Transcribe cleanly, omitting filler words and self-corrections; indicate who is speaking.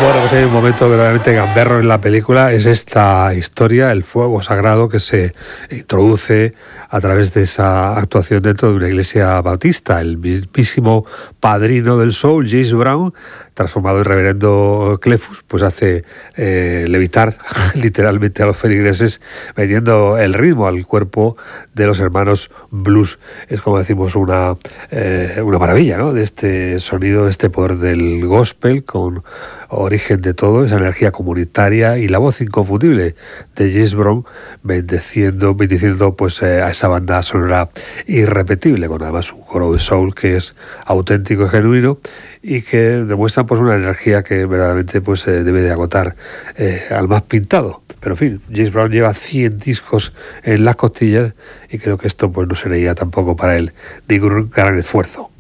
Speaker 1: Bueno, pues hay un momento verdaderamente gamberro en la película, es esta historia, el fuego sagrado que se introduce a través de esa actuación dentro de una iglesia bautista. El mismísimo padrino del soul, James Brown, transformado en reverendo Clefus, pues hace levitar literalmente a los feligreses, metiendo el ritmo al cuerpo de los hermanos Blues. Es, como decimos, una maravilla, ¿no?, de este sonido, de este poder del gospel, con origen de todo, esa energía comunitaria y la voz inconfundible de James Brown bendiciendo pues a esa banda sonora irrepetible, con además un coro de soul que es auténtico y genuino y que demuestran pues una energía que verdaderamente pues debe de agotar al más pintado. Pero en fin, James Brown lleva 100 discos en las costillas y creo que esto pues no sería tampoco para él ningún gran esfuerzo.